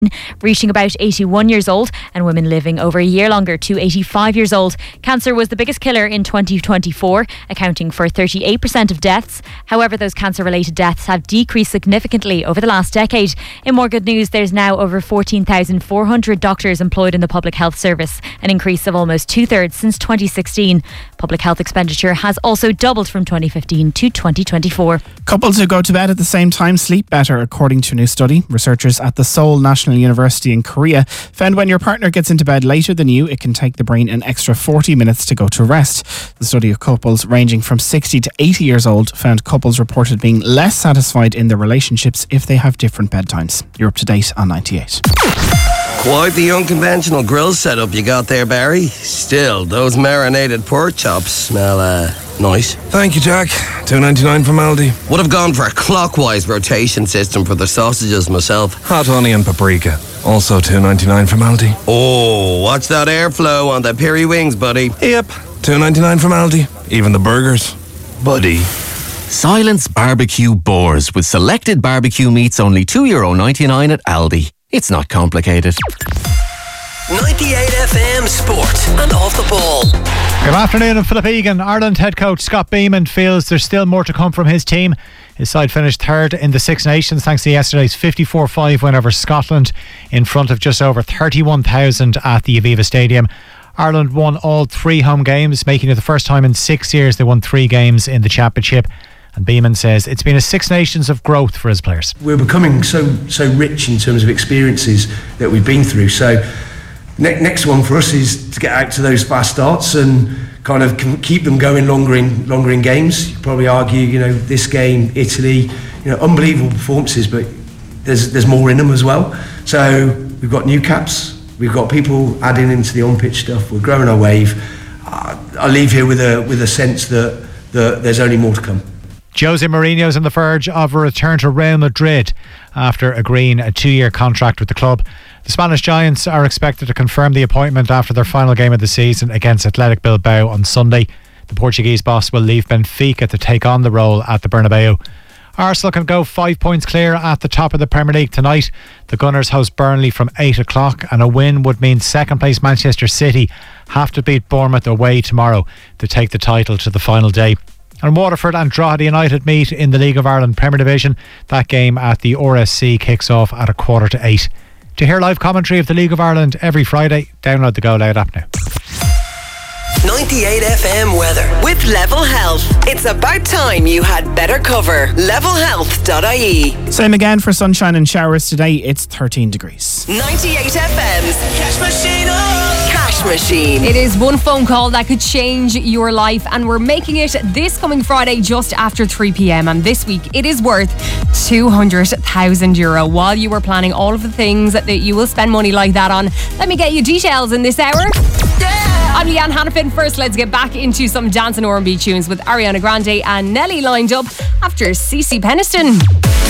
reaching about 81 years old, and women living over a year longer to 85 years old. Cancer was the biggest killer in 2024, accounting for 38% of deaths. However, those cancer-related deaths have decreased significantly over the last decade. In more good news, there's now over 14,400 doctors employed in the public health service, an increase of almost 2/3 since 2016. Public health expenditure has also doubled from 2015 to 2024. Couples who go to bed at the same time sleep better, according to a new study. Researchers at the Seoul National University in Korea found when your partner gets into bed later than you, it can take the brain an extra 40 minutes to go to rest. The study of couples ranging from 60 to 80 years old found couples reported being less satisfied in their relationships if they have different bedtimes. You're up to date on 98. Quite the unconventional grill setup you got there, Barry. Still, those marinated pork chops smell nice. Thank you, Jack. $2.99 from Aldi. Would have gone for a clockwise rotation system for the sausages myself. Hot honey and paprika. Also $2.99 from Aldi. Oh, watch that airflow on the peri wings, buddy. Yep, $2.99 from Aldi. Even the burgers. Buddy. Silence Barbecue Boars with selected barbecue meats, only €2.99 at Aldi. It's not complicated. 98 FM Sport and Off the Ball. Good afternoon, I'm Philip Egan. Ireland head coach Scott Beeman feels there's still more to come from his team. His side finished third in the Six Nations thanks to yesterday's 54-5 win over Scotland in front of just over 31,000 at the Aviva Stadium. Ireland won all 3 home games, making it the first time in 6 years they won 3 games in the championship. And Beeman says it's been a Six Nations of growth for his players. We're becoming so rich in terms of experiences that we've been through. So next one for us is to get out to those fast starts and kind of keep them going longer in games. You could probably argue, this game, Italy, unbelievable performances, but there's more in them as well. So we've got new caps, we've got people adding into the on-pitch stuff. We're growing our wave. I leave here with a sense that there's only more to come. Jose Mourinho's on the verge of a return to Real Madrid after agreeing a 2-year contract with the club. The Spanish Giants are expected to confirm the appointment after their final game of the season against Athletic Bilbao on Sunday. The Portuguese boss will leave Benfica to take on the role at the Bernabeu. Arsenal can go 5 points clear at the top of the Premier League tonight. The Gunners host Burnley from 8 o'clock, and a win would mean second place Manchester City have to beat Bournemouth away tomorrow to take the title to the final day. And Waterford and Drogheda United meet in the League of Ireland Premier Division. That game at the RSC kicks off at 7:45. To hear live commentary of the League of Ireland every Friday, download the Go Loud app now. 98 FM weather with Level Health. It's about time you had better cover. Levelhealth.ie. Same again for sunshine and showers today. It's 13 degrees. 98 FM's Cash Machine. Cash Machine. It is one phone call that could change your life, and we're making it this coming Friday just after 3 p.m. And this week it is worth €200,000. While you were planning all of the things that you will spend money like that on, let me get you details in this hour. I'm Leanne Hannafin. First, let's get back into some dance and R&B tunes with Ariana Grande and Nelly lined up after CeCe Peniston.